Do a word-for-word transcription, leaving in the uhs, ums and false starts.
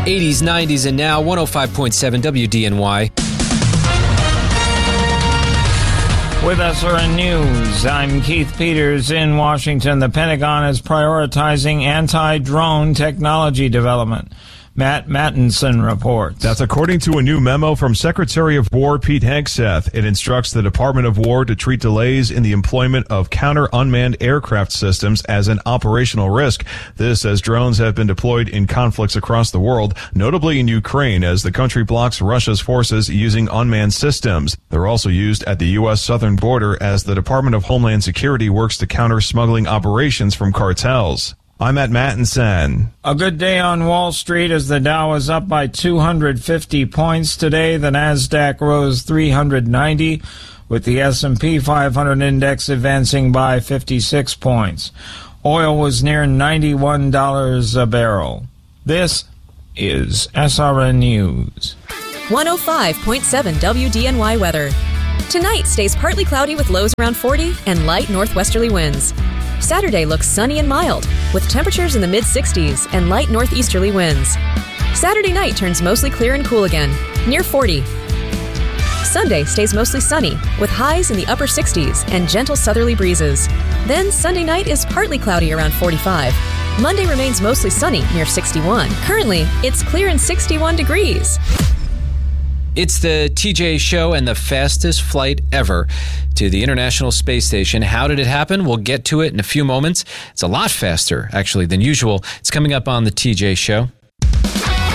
eighties, nineties, and now one oh five point seven W D N Y. With S R N News, I'm Keith Peters in Washington. The Pentagon is prioritizing anti-drone technology development. Matt Mattinson reports. That's according to a new memo from Secretary of War Pete Hegseth. It instructs the Department of War to treat delays in the employment of counter-unmanned aircraft systems as an operational risk. This as drones have been deployed in conflicts across the world, notably in Ukraine, as the country blocks Russia's forces using unmanned systems. They're also used at the U S southern border as the Department of Homeland Security works to counter smuggling operations from cartels. I'm at Mattinson. A good day on Wall Street as the Dow is up by two hundred fifty points today. The Nasdaq rose three hundred ninety, with the S and P five hundred index advancing by fifty-six points. Oil was near ninety-one dollars a barrel. This is S R N News. one oh five point seven W D N Y weather. Tonight stays partly cloudy with lows around forty and light northwesterly winds. Saturday looks sunny and mild, with temperatures in the mid-sixties and light northeasterly winds. Saturday night turns mostly clear and cool again, near forty. Sunday stays mostly sunny, with highs in the upper sixties and gentle southerly breezes. Then Sunday night is partly cloudy around forty-five. Monday remains mostly sunny, near sixty-one. Currently, it's clear and sixty-one degrees. It's the T J Show and the fastest flight ever to the International Space Station. How did it happen? We'll get to it in a few moments. It's a lot faster, actually, than usual. It's coming up on the T J Show.